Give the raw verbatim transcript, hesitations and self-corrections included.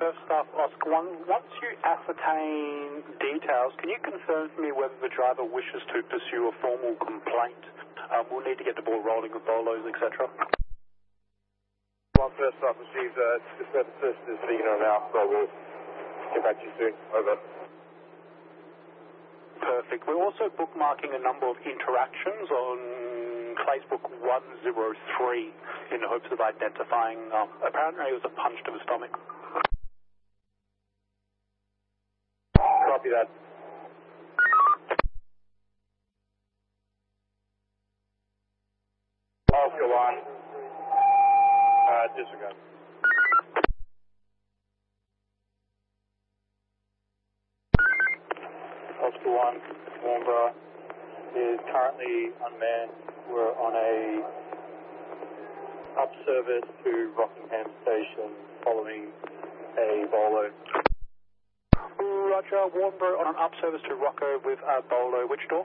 First Staff Oscar one, once you ascertain details, can you confirm for me whether the driver wishes to pursue a formal complaint? Um, we'll need to get the ball rolling with bolos, et cetera. One First Staff received uh, the person is speaking on now, so we'll get back to you soon. Over. Perfect. We're also bookmarking a number of interactions on Facebook one oh three in the hopes of identifying, um, apparently it was a punch to the stomach. Copy that. Oscar one, uh, disregard. Oscar one, Warnborough is currently unmanned. We're on a up service to Rockingham Station following a Bolo. Roger, Warnborough on an up service to Rocco with a Bolo. Which door?